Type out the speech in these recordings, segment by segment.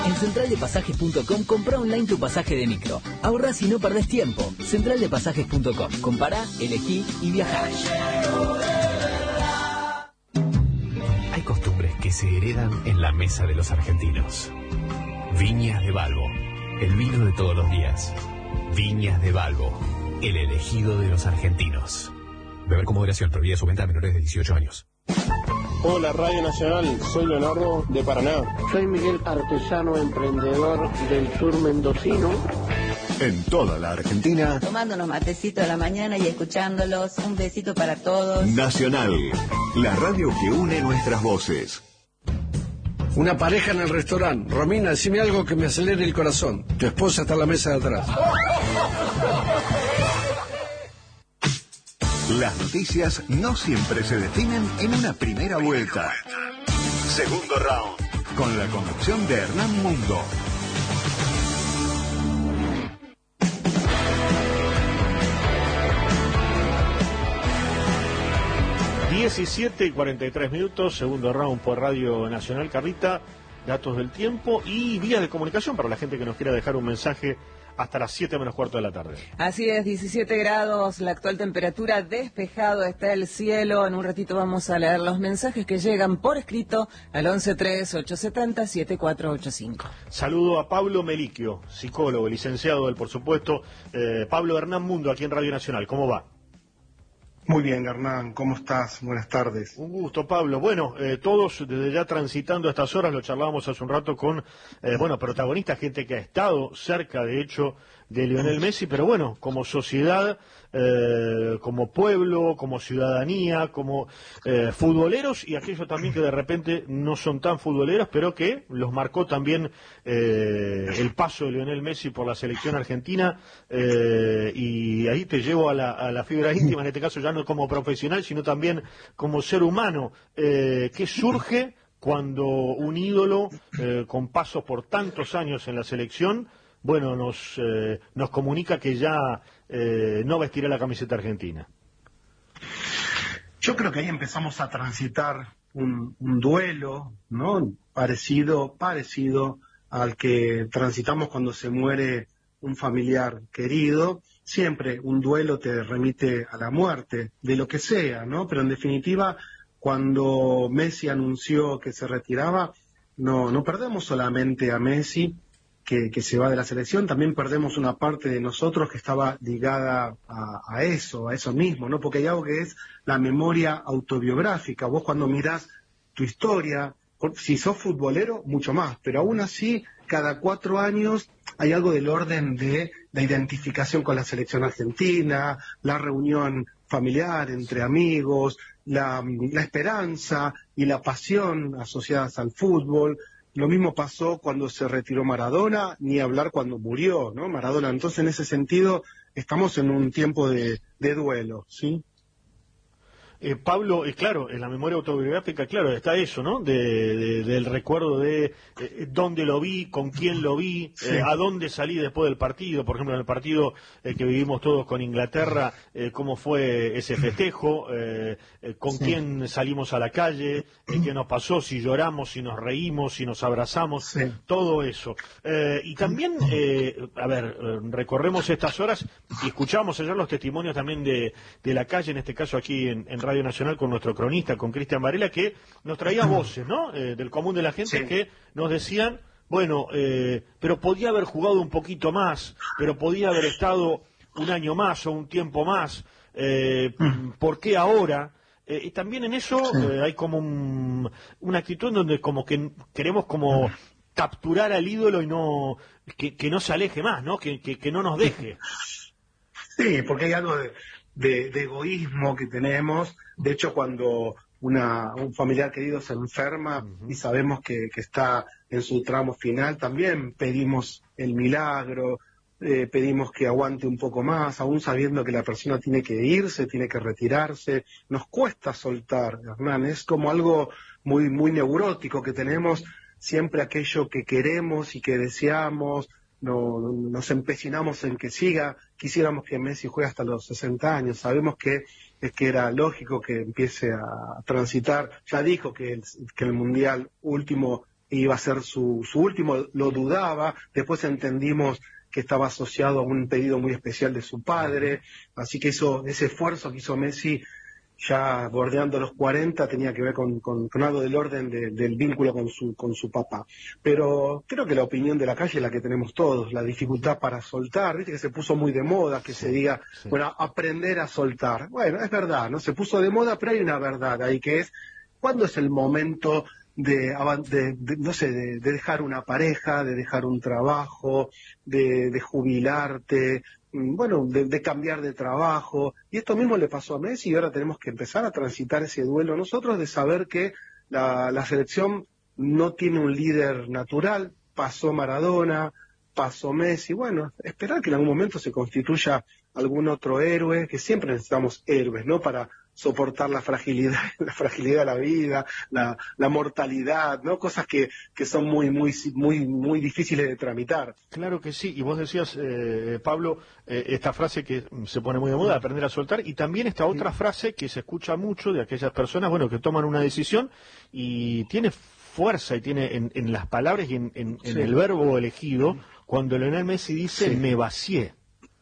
En centraldepasajes.com compra online tu pasaje de micro. Ahorrás y no perdés tiempo. Centraldepasajes.com. Compará, elegí y viajá. Hay costumbres que se heredan en la mesa de los argentinos. Viñas de Balbo, el vino de todos los días. Viñas de Balbo, el elegido de los argentinos. Beber con moderación, prohibida su venta a menores de 18 años. Hola Radio Nacional, soy Leonardo de Paraná. Soy Miguel, artesano emprendedor del sur mendocino. En toda la Argentina, tomando unos matecitos a la mañana y escuchándolos. Un besito para todos. Nacional, la radio que une nuestras voces. Una pareja en el restaurante. Romina, decime algo que me acelere el corazón. Tu esposa está en la mesa de atrás. Las noticias no siempre se definen en una primera vuelta. Segundo round, con la conducción de Hernán Mundo. Diecisiete y 43 minutos, segundo round por Radio Nacional. Carlita, datos del tiempo y vías de comunicación para la gente que nos quiera dejar un mensaje hasta las 7 menos cuarto de la tarde. Así es, 17 grados, la actual temperatura, despejado está el cielo. En un ratito vamos a leer los mensajes que llegan por escrito al 1138707485. Saludo a Pablo Meliquio, psicólogo, licenciado él, por supuesto. Pablo, Hernán Mundo, aquí en Radio Nacional. ¿Cómo va? Muy bien, Hernán, ¿cómo estás? Buenas tardes. Un gusto, Pablo. Bueno, todos desde ya transitando estas horas, lo charlábamos hace un rato con, protagonistas, gente que ha estado cerca, de hecho, de Lionel Messi, pero bueno, como sociedad, como pueblo, como ciudadanía, como futboleros y aquellos también que de repente no son tan futboleros, pero que los marcó también el paso de Lionel Messi por la selección argentina, y ahí te llevo a la fibra íntima, en este caso ya no como profesional, sino también como ser humano, que surge cuando un ídolo con pasos por tantos años en la selección, bueno, nos comunica que ya no vestirá la camiseta argentina. Yo creo que ahí empezamos a transitar un duelo, ¿no? Parecido al que transitamos cuando se muere un familiar querido. Siempre un duelo te remite a la muerte, de lo que sea, ¿no? Pero en definitiva, cuando Messi anunció que se retiraba, no perdemos solamente a Messi, que se va de la selección, también perdemos una parte de nosotros que estaba ligada a eso mismo, ¿no? Porque hay algo que es la memoria autobiográfica. Vos cuando mirás tu historia, si sos futbolero, mucho más, pero aún así, cada 4 años hay algo del orden de la identificación con la selección argentina, la reunión familiar entre amigos, la esperanza y la pasión asociadas al fútbol. Lo mismo pasó cuando se retiró Maradona, ni hablar cuando murió, ¿no? Maradona. Entonces, en ese sentido, estamos en un tiempo de duelo, ¿sí? Pablo, claro, en la memoria autobiográfica, claro, está eso, ¿no? Del recuerdo de dónde lo vi, con quién lo vi, sí. A dónde salí después del partido, por ejemplo, en el partido que vivimos todos con Inglaterra, cómo fue ese festejo, con sí. quién salimos a la calle, qué nos pasó, si lloramos, si nos reímos, si nos abrazamos, sí. todo eso. Y también, recorremos estas horas y escuchamos ayer los testimonios también de la calle, en este caso aquí en Radio Nacional con nuestro cronista, con Cristian Varela, que nos traía voces, ¿no? Del común de la gente, sí. que nos decían, bueno, pero podía haber jugado un poquito más, pero podía haber estado un año más o un tiempo más, ¿por qué ahora? Y también en eso sí. Hay como una actitud en donde como que queremos como capturar al ídolo y no que no se aleje más, ¿no? Que no nos deje. Sí, porque hay algo de egoísmo que tenemos. De hecho, cuando un familiar querido se enferma y sabemos que está en su tramo final, también pedimos el milagro, pedimos que aguante un poco más, aún sabiendo que la persona tiene que irse, tiene que retirarse. Nos cuesta soltar, Hernán, es como algo muy, muy neurótico que tenemos, siempre aquello que queremos y que deseamos, nos empecinamos en que siga. Quisiéramos que Messi juegue hasta los 60 años, sabemos que era lógico que empiece a transitar. Ya dijo que el Mundial último iba a ser su último, lo dudaba, después entendimos que estaba asociado a un pedido muy especial de su padre, así que ese esfuerzo que hizo Messi ya bordeando los 40 tenía que ver con algo del orden del vínculo con su papá. Pero creo que la opinión de la calle es la que tenemos todos, la dificultad para soltar, viste que se puso muy de moda que se diga, bueno, aprender a soltar. Bueno, es verdad, ¿no? Se puso de moda, pero hay una verdad ahí que es, ¿cuándo es el momento de dejar una pareja, de dejar un trabajo, de jubilarte, bueno, de cambiar de trabajo? Y esto mismo le pasó a Messi y ahora tenemos que empezar a transitar ese duelo nosotros, de saber que la selección no tiene un líder natural. Pasó Maradona, pasó Messi, bueno, esperar que en algún momento se constituya algún otro héroe, que siempre necesitamos héroes, ¿no? Para soportar la fragilidad de la vida, la mortalidad, ¿no? Cosas que son muy difíciles de tramitar. Claro que sí, y vos decías, Pablo, esta frase que se pone muy de moda, aprender a soltar, y también esta otra frase que se escucha mucho de aquellas personas, bueno, que toman una decisión y tiene fuerza y tiene en las palabras y en el verbo elegido, cuando Lionel Messi dice, me vacié.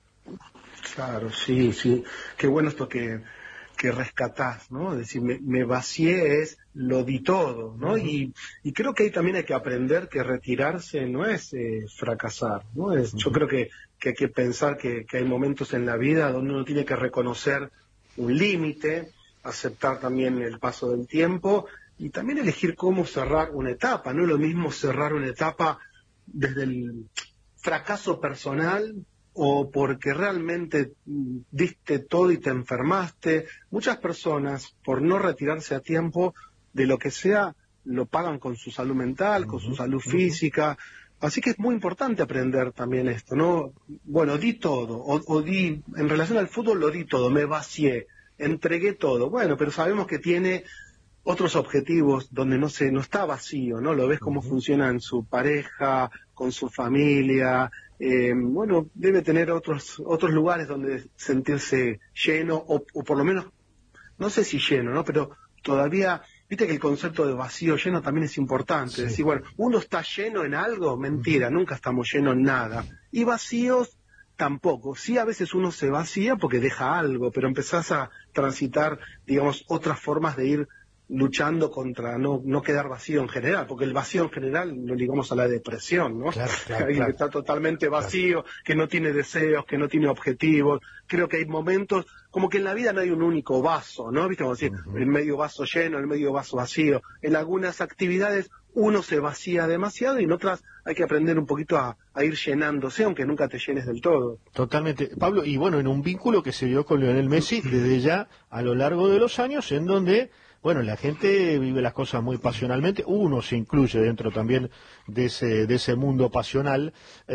Claro, sí, qué bueno esto que rescatás, ¿no? Es decir, me vacié es lo di todo, ¿no? Y creo que ahí también hay que aprender que retirarse no es fracasar, ¿no? Yo creo que hay que pensar que hay momentos en la vida donde uno tiene que reconocer un límite, aceptar también el paso del tiempo y también elegir cómo cerrar una etapa. No es lo mismo cerrar una etapa desde el fracaso personal o porque realmente diste todo y te enfermaste. Muchas personas, por no retirarse a tiempo, de lo que sea, lo pagan con su salud mental, con su salud física. Así que es muy importante aprender también esto, ¿no? Bueno, di todo, o di, en relación al fútbol lo di todo, me vacié, entregué todo. Bueno, pero sabemos que tiene otros objetivos donde no está vacío, ¿no? Lo ves cómo funciona en su pareja, con su familia. Bueno, debe tener otros lugares donde sentirse lleno, o por lo menos, no sé si lleno, ¿no? Pero todavía, viste que el concepto de vacío lleno también es importante. Sí. Es decir, bueno, uno está lleno en algo, mentira, nunca estamos llenos en nada. Y vacíos tampoco. Sí, a veces uno se vacía porque deja algo, pero empezás a transitar, digamos, otras formas de ir luchando contra no quedar vacío en general, porque el vacío en general lo ligamos a la depresión, ¿no? Claro, alguien que está totalmente vacío, que no tiene deseos, que no tiene objetivos. Creo que hay momentos, como que en la vida no hay un único vaso, ¿no? ¿Viste? Como decir, el medio vaso lleno, el medio vaso vacío. En algunas actividades uno se vacía demasiado y en otras hay que aprender un poquito a ir llenándose, aunque nunca te llenes del todo. Totalmente. Pablo, y bueno, en un vínculo que se dio con Lionel Messi desde ya a lo largo de los años, en donde bueno, la gente vive las cosas muy pasionalmente, uno se incluye dentro también de ese mundo pasional,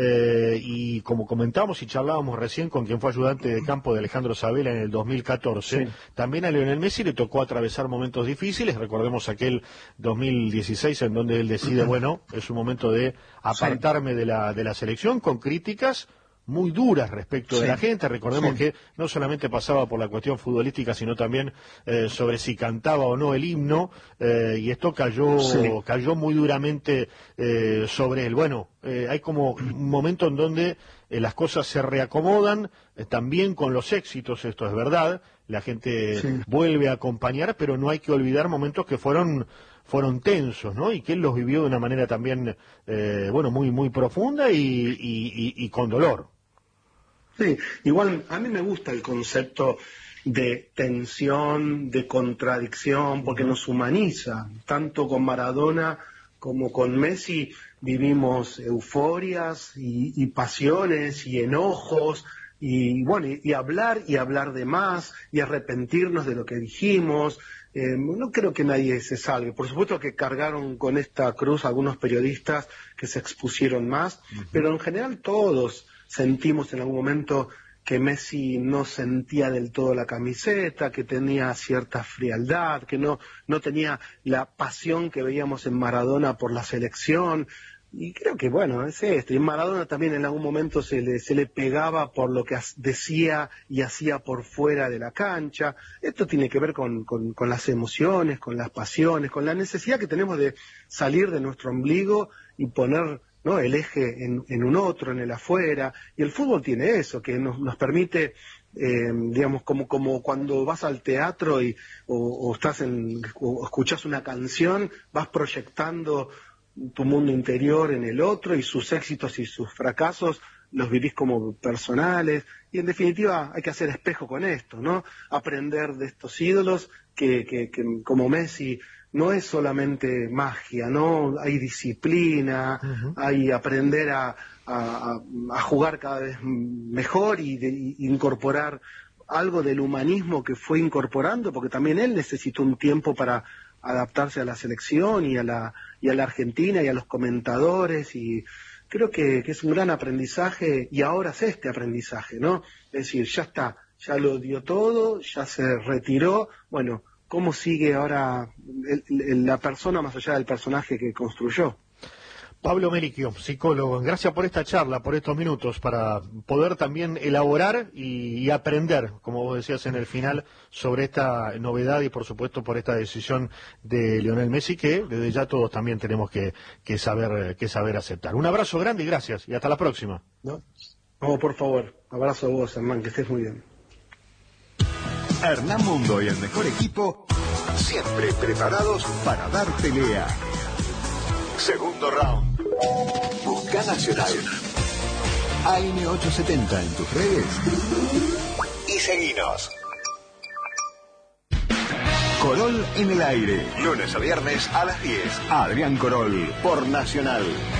y como comentamos y charlábamos recién con quien fue ayudante de campo de Alejandro Sabela en el 2014, también a Lionel Messi le tocó atravesar momentos difíciles. Recordemos aquel 2016 en donde él decide, bueno, es un momento de apartarme de la selección, con críticas muy duras respecto de la gente. Recordemos que no solamente pasaba por la cuestión futbolística, sino también sobre si cantaba o no el himno, y esto cayó muy duramente sobre él. Bueno, hay como un momento en donde las cosas se reacomodan, también con los éxitos, esto es verdad, la gente vuelve a acompañar, pero no hay que olvidar momentos que fueron tensos, ¿no? Y que él los vivió de una manera también, bueno, muy profunda y con dolor. Sí, igual a mí me gusta el concepto de tensión, de contradicción, porque nos humaniza. Tanto con Maradona como con Messi vivimos euforias y pasiones y enojos y bueno, y hablar de más y arrepentirnos de lo que dijimos. No creo que nadie se salve. Por supuesto que cargaron con esta cruz algunos periodistas que se expusieron más, pero en general todos sentimos en algún momento que Messi no sentía del todo la camiseta, que tenía cierta frialdad, que no tenía la pasión que veíamos en Maradona por la selección. Y creo que, bueno, es esto. Y Maradona también en algún momento se le pegaba por lo que decía y hacía por fuera de la cancha. Esto tiene que ver con las emociones, con las pasiones, con la necesidad que tenemos de salir de nuestro ombligo y poner, ¿no?, el eje en un otro, en el afuera. Y el fútbol tiene eso, que nos permite, digamos, como cuando vas al teatro o escuchas una canción, vas proyectando tu mundo interior en el otro, y sus éxitos y sus fracasos los vivís como personales, y en definitiva hay que hacer espejo con esto, ¿no? Aprender de estos ídolos que como Messi no es solamente magia, ¿no? Hay disciplina, hay aprender a jugar cada vez mejor y incorporar algo del humanismo que fue incorporando, porque también él necesitó un tiempo para adaptarse a la selección y a la Argentina y a los comentadores, y creo que es un gran aprendizaje, y ahora es este aprendizaje, ¿no? Es decir, ya está, ya lo dio todo, ya se retiró, bueno, ¿cómo sigue ahora la persona más allá del personaje que construyó? Pablo Melicchio, psicólogo, gracias por esta charla, por estos minutos, para poder también elaborar y aprender, como vos decías en el final, sobre esta novedad y por supuesto por esta decisión de Lionel Messi, que desde ya todos también tenemos que saber aceptar. Un abrazo grande y gracias, y hasta la próxima. No, por favor, abrazo a vos, Hernán, que estés muy bien. Hernán Mundo y el mejor equipo, siempre preparados para dar pelea. Segundo round. Busca Nacional. AM870 en tus redes y seguinos. Corol en el aire. Lunes a viernes a las 10. Adrián Corol por Nacional.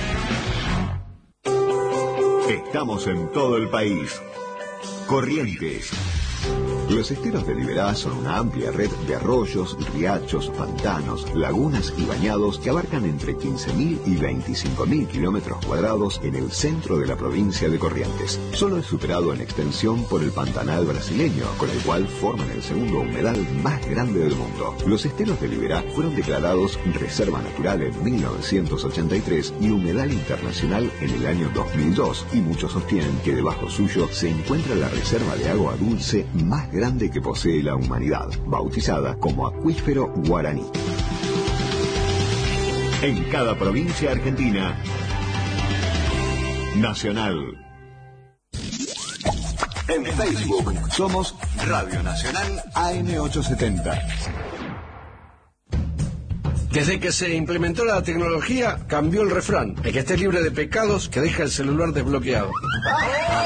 Estamos en todo el país. Corrientes. Los esteros de Liberá son una amplia red de arroyos, riachos, pantanos, lagunas y bañados que abarcan entre 15.000 y 25.000 kilómetros cuadrados en el centro de la provincia de Corrientes. Solo es superado en extensión por el Pantanal brasileño, con el cual forman el segundo humedal más grande del mundo. Los esteros de Liberá fueron declarados Reserva Natural en 1983 y Humedal Internacional en el año 2002, y muchos sostienen que debajo suyo se encuentra la reserva de agua dulce más grande que posee la humanidad, bautizada como Acuífero Guaraní. En cada provincia argentina, Nacional. En Facebook somos Radio Nacional AM870. Desde que se implementó la tecnología, cambió el refrán: el que esté libre de pecados, que deja el celular desbloqueado.